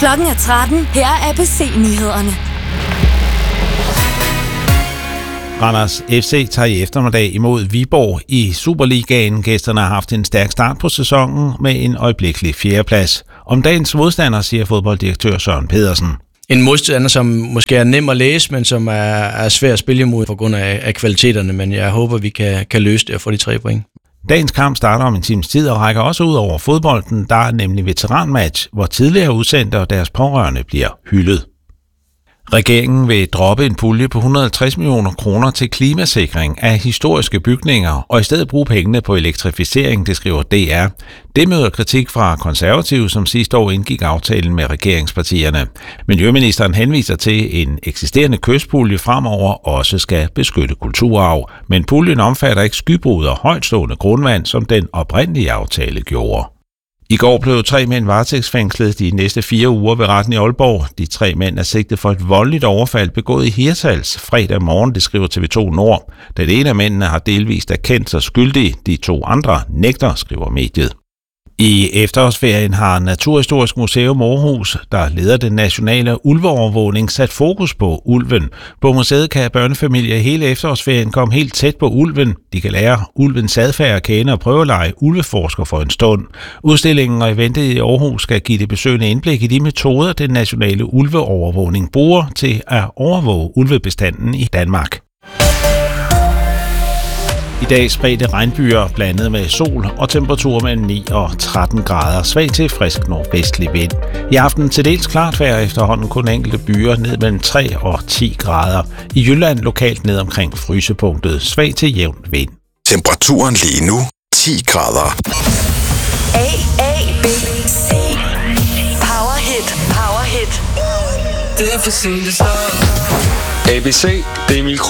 Klokken er 13. Her er ABC-nyhederne. Randers FC tager i eftermiddag imod Viborg i Superligaen. Gæsterne har haft en stærk start på sæsonen med en øjeblikkelig fjerdeplads. Om dagens modstander, siger fodbolddirektør Søren Pedersen. En modstander, som måske er nem at læse, men som er svær at spille imod på grund af kvaliteterne. Men jeg håber, vi kan løse det og få de 3 point. Dagens kamp starter om en times tid og rækker også ud over fodbolden. Der er nemlig veteranmatch, hvor tidligere udsendte og deres pårørende bliver hyldet. Regeringen vil droppe en pulje på 150 millioner kroner til klimasikring af historiske bygninger og i stedet bruge pengene på elektrificering, det skriver DR. Det møder kritik fra konservative, som sidste år indgik aftalen med regeringspartierne. Miljøministeren henviser til, en eksisterende kystpulje fremover også skal beskytte kulturarv, men puljen omfatter ikke skybrud og højtstående grundvand, som den oprindelige aftale gjorde. I går blev 3 mænd varetægtsfængslet de næste 4 uger ved retten i Aalborg. De 3 mænd er sigtet for et voldeligt overfald begået i Hirtshals fredag morgen, det skriver TV2 Nord. Den ene af mændene har delvist erkendt sig skyldig, de 2 andre nægter, skriver mediet. I efterårsferien har Naturhistorisk Museum Aarhus, der leder den nationale ulveovervågning, sat fokus på ulven. På museet kan børnefamilier i hele efterårsferien komme helt tæt på ulven. De kan lære ulvens adfærd at kende og prøve at lege ulveforsker for en stund. Udstillingen og eventet i Aarhus skal give det besøgende indblik i de metoder, den nationale ulveovervågning bruger til at overvåge ulvebestanden i Danmark. I dag spredte regnbyer blandet med sol og temperaturer mellem 9 og 13 grader. Svag til frisk nordvestlig vind. I aften til dels klart vejr, efterhånden kun enkelte byer ned mellem 3 og 10 grader. I Jylland lokalt ned omkring frysepunktet. Svag til jævn vind. Temperaturen lige nu 10 grader. ABC. Powerhit. Det er for sent at starte. ABC, det er Emil Krog.